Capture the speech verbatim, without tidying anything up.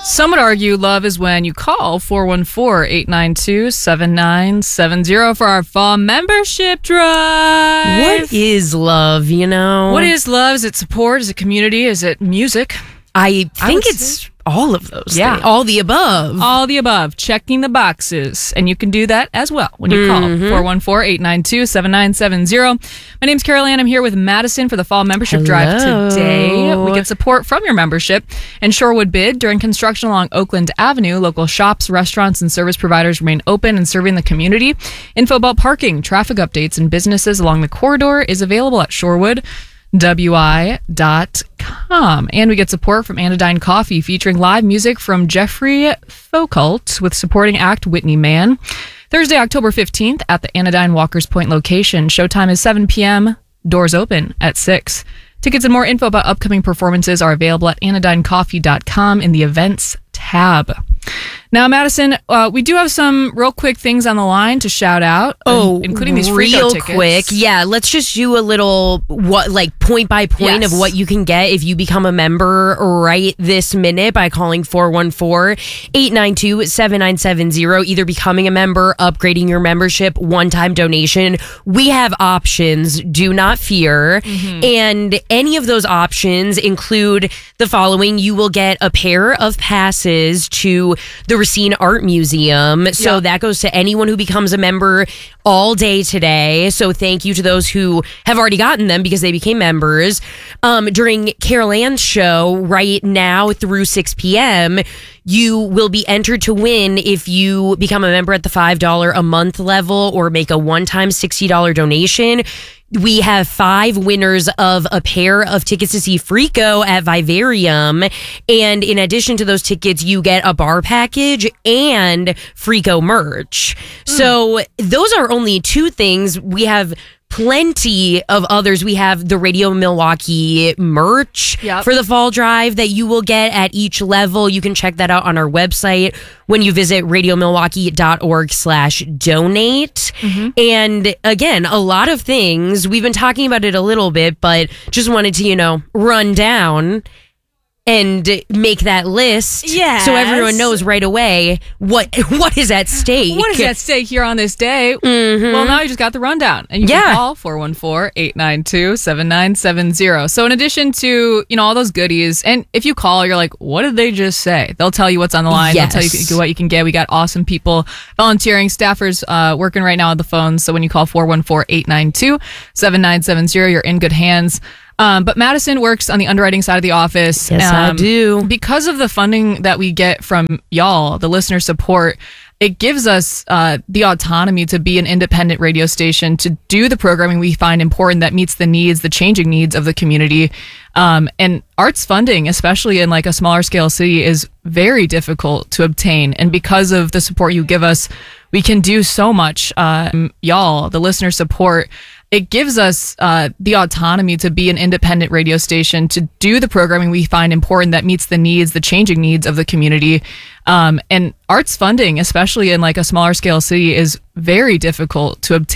Some would argue love is when you call four one four, eight nine two, seven nine seven zero for our fall membership drive. What is love, you know? What is love? Is it support? Is it community? Is it music? I think would it's say- all of those Yeah. things. All the above. All the above. Checking the boxes. And you can do that as well when you Mm-hmm. call four one four, eight nine two, seven nine seven zero. My name's Carol Ann. I'm here with Madison for the fall membership drive Hello. today. We get support from your membership and Shorewood bid. During construction along Oakland Avenue, local shops, restaurants, and service providers remain open and serving the community. Info about parking, traffic updates, and businesses along the corridor is available at Shorewood. W I dot com. And we get support from Anodyne Coffee, featuring live music from Jeffrey Foucault with supporting act Whitney Mann. Thursday, October fifteenth at the Anodyne Walkers Point location. Showtime is seven p.m. Doors open at six. Tickets and more info about upcoming performances are available at anodyne coffee dot com in the events tab. Now, Madison, uh, we do have some real quick things on the line to shout out. Oh, including these Frico real tickets. quick. Yeah, let's just do a little what like point by point Yes. of what you can get if you become a member right this minute by calling four one four, eight nine two, seven nine seven zero, either becoming a member, upgrading your membership, one-time donation. We have options, do not fear. Mm-hmm. And any of those options include the following. You will get a pair of passes to the Racine Art Museum. So Yeah. that goes to anyone who becomes a member all day today. So thank you to those who have already gotten them because they became members. Um, during Carol Ann's show right now through six p.m., you will be entered to win if you become a member at the five dollars a month level or make a one-time sixty dollars donation. We have five winners of a pair of tickets to see Frico at Vivarium. And in addition to those tickets, you get a bar package and Frico merch. Mm. So those are only two things. We have plenty of others. We have the Radio Milwaukee merch Yep. for the fall drive that you will get at each level. You can check that out on our website when you visit radiomilwaukee.org slash donate. Mm-hmm. And again, a lot of things. We've been talking about it a little bit, but just wanted to, you know, run down and make that list Yes. so everyone knows right away what what is at stake. What is at stake here on this day? Mm-hmm. Well, now you just got the rundown. And you Yeah. can call four one four, eight nine two, seven nine seven zero. So in addition to, you know, all those goodies, and if you call, you're like, what did they just say? They'll tell you what's on the line. Yes. They'll tell you what you can get. We got awesome people volunteering, staffers uh, working right now on the phone. So when you call four one four, eight nine two, seven nine seven zero, you're in good hands. Um, but Madison works on the underwriting side of the office. Yes, I Um, do. Because of the funding that we get from y'all, the listener support, it gives us uh, the autonomy to be an independent radio station, to do the programming we find important that meets the needs, the changing needs of the community. Um, and arts funding, especially in like a smaller scale city, is very difficult to obtain. And because of the support you give us, we can do so much. Uh, y'all, the listener support, it gives us uh, the autonomy to be an independent radio station, to do the programming we find important that meets the needs, the changing needs of the community. Um, and arts funding, especially in like a smaller scale city, is very difficult to obtain.